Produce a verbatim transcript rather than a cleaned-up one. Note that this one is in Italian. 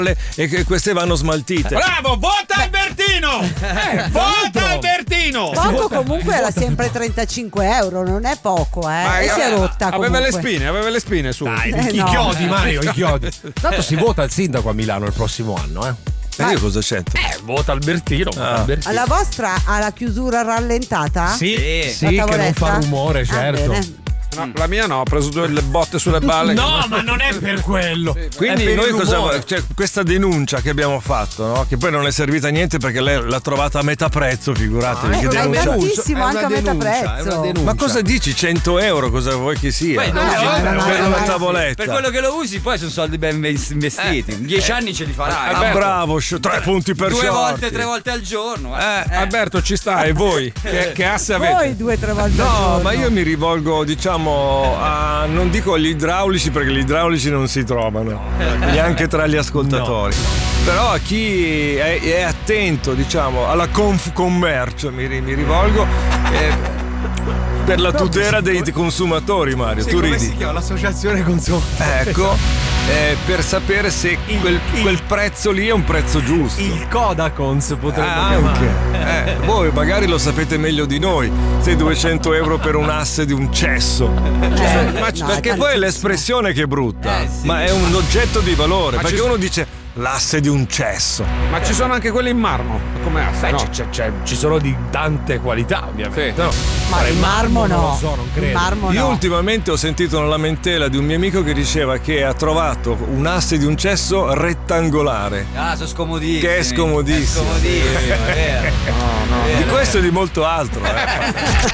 e che queste vanno smaltite. Bravo, vota Albertino! Eh, vota Albertino! Poco comunque era sempre trentacinque euro, non è poco, eh. Ma e si è rotta aveva comunque. le spine, aveva le spine su. Dai, Eh, i no. chiodi, Mario, i chiodi. Tanto si vota il sindaco a Milano il prossimo anno, eh. E io cosa c'entro? Eh, vota Albertino. vota Ah. Albertino. La vostra ha la chiusura rallentata? Sì, sì, La che non tavoletta? fa rumore, Ah, certo. bene. No, la mia no, ho preso due le botte sulle balle. No, ma non è per quello. Quindi È per noi il cosa rumore. cioè, questa denuncia che abbiamo fatto, no? Che poi non è servita a niente perché lei l'ha trovata a metà prezzo, figuratevi. Eh, che ma è denuncia. tantissimo, È anche una a metà denuncia, è una prezzo. denuncia. Ma cosa dici? cento euro? Cosa vuoi che sia? Poi non Eh, usi- ma- ma- ma- per ma- una ma- tavoletta. per quello che lo usi, poi sono soldi ben investiti. In dieci anni ce li farai. Ah, bravo, scio- tre punti per Due shorty. volte, tre volte al giorno. Eh. Eh, Alberto, ci sta, e voi? Che, che asse avete? Voi due o tre volte al No, giorno. ma io mi rivolgo, diciamo, a non dico agli idraulici perché gli idraulici non si trovano, neanche tra gli ascoltatori. Però a chi è, è attento, diciamo, alla Confcommercio mi, ri- mi rivolgo eh, per la tutela dei consumatori, Mario. Sì, tu come ridi. si chiama? L'associazione consumatori. Ecco, eh, per sapere se quel, quel prezzo lì è un prezzo giusto. Il Codacons potremmo Ah, chiamare. anche. Eh, voi magari lo sapete meglio di noi. Se duecento euro per un asse di un cesso. Eh, Ma- no, perché è poi è tantissimo. l'espressione che è brutta, Eh, sì. ma è un oggetto di valore. Ma perché ci uno dice l'asse di un cesso. Ma ci sono anche quelli in marmo, come asse, Beh, no? c'è- c'è- c'è- ci sono di tante qualità, ovviamente. Sì. No? Ma Fare il marmo no. non lo so, non credo. Il marmo Io no. ultimamente ho sentito una lamentela di un mio amico che diceva che ha trovato un asse di un cesso rettangolare. Ah, sono scomodissimi. Che è scomodissimo. È scomodissimo, è vero. Di questo e di molto altro. Eh.